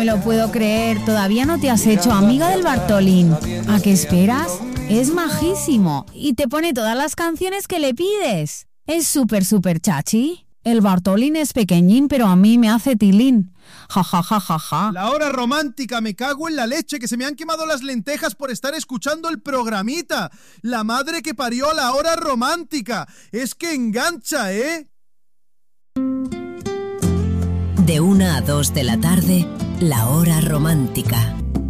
lo puedo creer. ¿Todavía no te has hecho amiga del Bartolín? ¿A qué esperas? Es majísimo y te pone todas las canciones que le pides. Es súper chachi. El Bartolín es pequeñín, pero a mí me hace tilín. Ja, ja, ja, ja, ja. La hora romántica, me cago en la leche, que se me han quemado las lentejas por estar escuchando el programita. La madre que parió a la hora romántica. Es que engancha, ¿eh? De 1 a 2 de la tarde, la hora romántica.